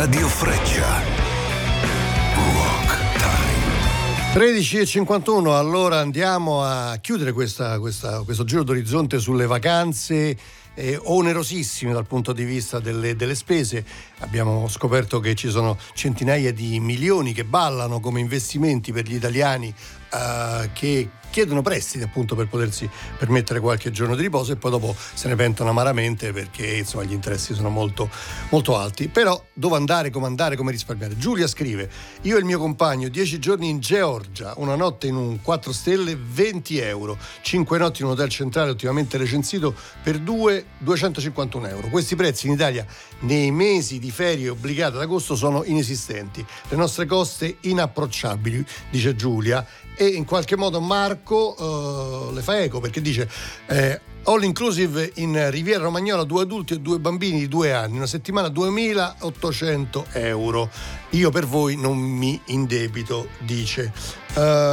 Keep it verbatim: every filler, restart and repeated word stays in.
Radio Freccia. Rock Time. tredici e cinquantuno, allora andiamo a chiudere questa, questa, questo giro d'orizzonte sulle vacanze eh, onerosissime dal punto di vista delle, delle spese. Abbiamo scoperto che ci sono centinaia di milioni che ballano come investimenti per gli italiani eh, che chiedono prestiti appunto per potersi permettere qualche giorno di riposo e poi dopo se ne pentono amaramente perché insomma gli interessi sono molto molto alti. Però dove andare, come andare, come risparmiare? Giulia scrive: io e il mio compagno dieci giorni in Georgia, una notte in un quattro stelle venti euro, cinque notti in un hotel centrale ottimamente recensito per due duecentocinquantuno euro. Questi prezzi in Italia nei mesi di ferie obbligate ad agosto sono inesistenti, le nostre coste inapprocciabili, dice Giulia. E in qualche modo Marco uh, le fa eco perché dice eh, all inclusive in Riviera Romagnola, due adulti e due bambini di due anni, una settimana duemilaottocento euro. Io per voi non mi indebito, dice. Uh,